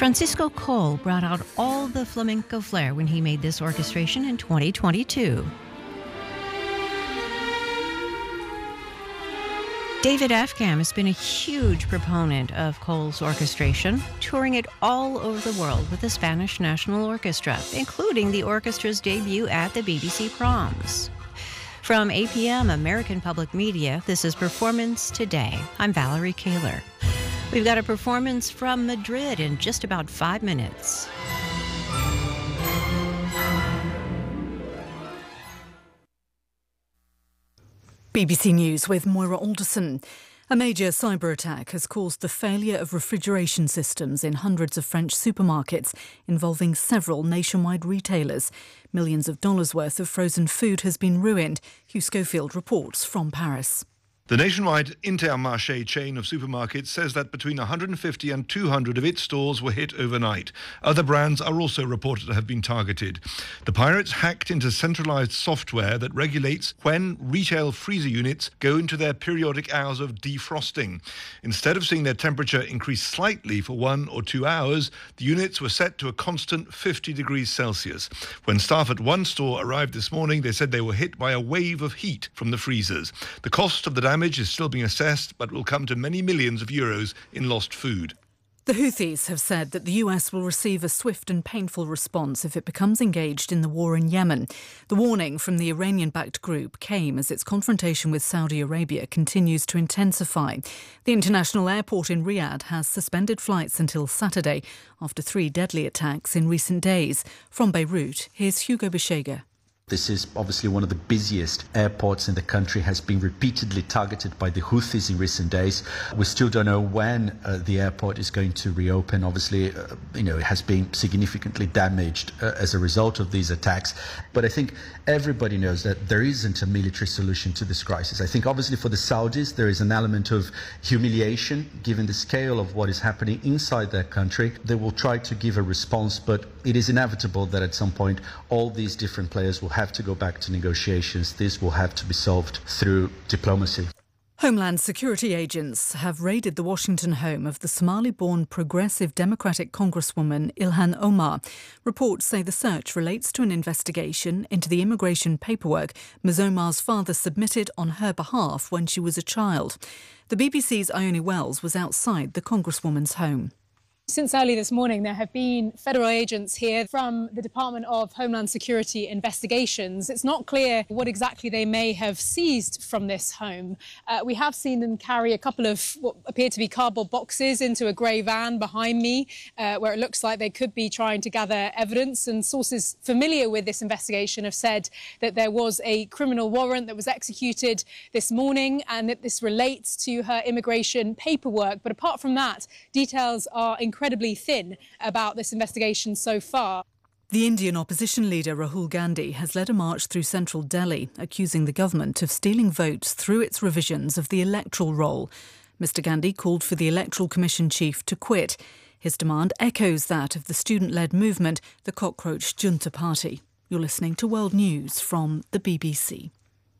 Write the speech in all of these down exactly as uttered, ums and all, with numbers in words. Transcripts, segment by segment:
Francisco Coll brought out all the flamenco flair when he made this orchestration in twenty twenty-two. David Afgham has been a huge proponent of Coll's orchestration, touring it all over the world with the Spanish National Orchestra, including the orchestra's debut at the B B C Proms. From A P M American Public Media, this is Performance Today. I'm Valerie Kaler. We've got a performance from Madrid in just about five minutes. B B C News with Moira Alderson. A major cyber attack has caused the failure of refrigeration systems in hundreds of French supermarkets, involving several nationwide retailers. Millions of dollars worth of frozen food has been ruined. Hugh Schofield reports from Paris. The nationwide Intermarché chain of supermarkets says that between one hundred fifty and two hundred of its stores were hit overnight. Other brands are also reported to have been targeted. The pirates hacked into centralized software that regulates when retail freezer units go into their periodic hours of defrosting. Instead of seeing their temperature increase slightly for one or two hours, the units were set to a constant fifty degrees Celsius. When staff at one store arrived this morning, they said they were hit by a wave of heat from the freezers. The cost of the damage is still being assessed, but will come to many millions of euros in lost food. The Houthis have said that the U S will receive a swift and painful response if it becomes engaged in the war in Yemen. The warning from the Iranian-backed group came as its confrontation with Saudi Arabia continues to intensify. The international airport in Riyadh has suspended flights until Saturday after three deadly attacks in recent days. From Beirut, here's Hugo Beshega. This is obviously one of the busiest airports in the country, has been repeatedly targeted by the Houthis in recent days. We still don't know when uh, the airport is going to reopen. Obviously, uh, you know, it has been significantly damaged uh, as a result of these attacks. But I think everybody knows that there isn't a military solution to this crisis. I think obviously for the Saudis, there is an element of humiliation given the scale of what is happening inside their country. They will try to give a response, but it is inevitable that at some point all these different players will have to go back to negotiations. This will have to be solved through diplomacy. Homeland Security agents have raided the Washington home of the Somali-born Progressive Democratic Congresswoman Ilhan Omar. Reports say the search relates to an investigation into the immigration paperwork Miz Omar's father submitted on her behalf when she was a child. The B B C's Ione Wells was outside the Congresswoman's home. Since early this morning, there have been federal agents here from the Department of Homeland Security investigations. It's not clear what exactly they may have seized from this home. Uh, we have seen them carry a couple of what appear to be cardboard boxes into a grey van behind me, uh, where it looks like they could be trying to gather evidence. And sources familiar with this investigation have said that there was a criminal warrant that was executed this morning and that this relates to her immigration paperwork. But apart from that, details are incredibly incredibly thin about this investigation so far. The Indian opposition leader Rahul Gandhi has led a march through central Delhi, accusing the government of stealing votes through its revisions of the electoral roll. Mister Gandhi called for the Electoral Commission chief to quit. His demand echoes that of the student-led movement, the Cockroach Junta Party. You're listening to World News from the B B C.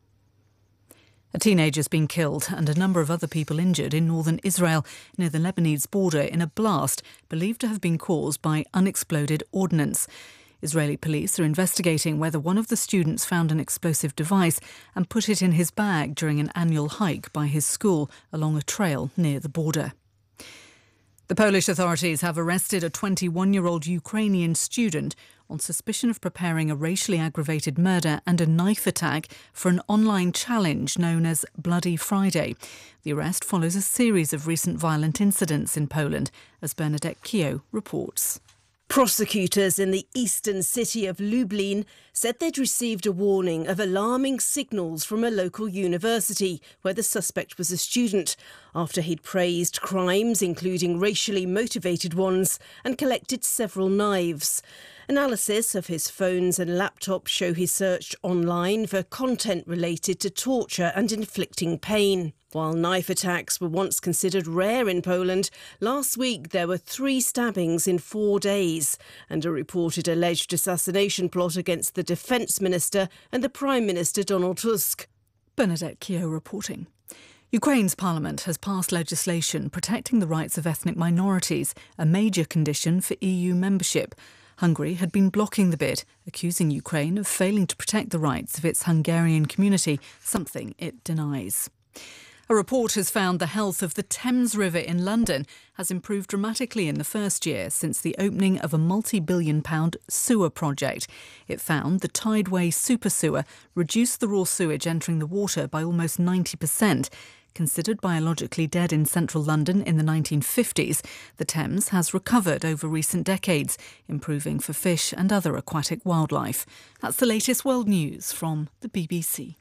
A teenager's been killed and a number of other people injured in northern Israel near the Lebanese border in a blast believed to have been caused by unexploded ordnance. Israeli police are investigating whether one of the students found an explosive device and put it in his bag during an annual hike by his school along a trail near the border. The Polish authorities have arrested a twenty-one-year-old Ukrainian student on suspicion of preparing a racially aggravated murder and a knife attack for an online challenge known as Bloody Friday. The arrest follows a series of recent violent incidents in Poland, as Bernadette Keogh reports. Prosecutors in the eastern city of Lublin said they'd received a warning of alarming signals from a local university where the suspect was a student after he'd praised crimes, including racially motivated ones, and collected several knives. Analysis of his phones and laptops show he searched online for content related to torture and inflicting pain. While knife attacks were once considered rare in Poland, last week there were three stabbings in four days and a reported alleged assassination plot against the Defence Minister and the Prime Minister Donald Tusk. Bernadette Keogh reporting. Ukraine's parliament has passed legislation protecting the rights of ethnic minorities, a major condition for E U membership. Hungary had been blocking the bid, accusing Ukraine of failing to protect the rights of its Hungarian community, something it denies. A report has found the health of the Thames River in London has improved dramatically in the first year since the opening of a multi-billion pound sewer project. It found the Tideway super sewer reduced the raw sewage entering the water by almost ninety percent. Considered biologically dead in central London in the nineteen fifties, the Thames has recovered over recent decades, improving for fish and other aquatic wildlife. That's the latest world news from the B B C.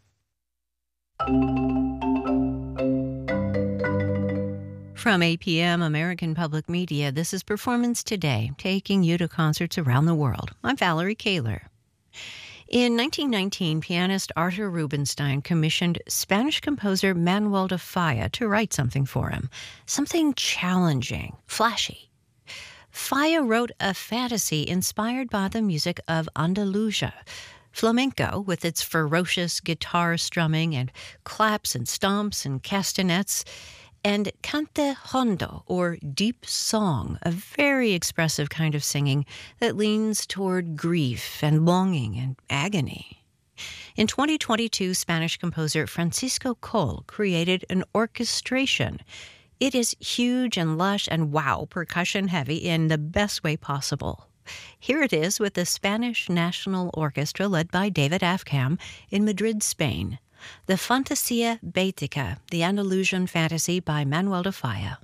From A P M American Public Media, this is Performance Today, taking you to concerts around the world. I'm Valerie Kaler. In nineteen nineteen, pianist Artur Rubinstein commissioned Spanish composer Manuel de Falla to write something for him, something challenging, flashy. Falla wrote a fantasy inspired by the music of Andalusia, flamenco with its ferocious guitar strumming and claps and stomps and castanets, and cante hondo, or deep song, a very expressive kind of singing that leans toward grief and longing and agony. In twenty twenty-two, Spanish composer Francisco Coll created an orchestration. It is huge and lush and wow, percussion heavy in the best way possible. Here it is with the Spanish National Orchestra led by David Afkham in Madrid, Spain. The Fantasia Bética, the Andalusian Fantasy by Manuel de Falla.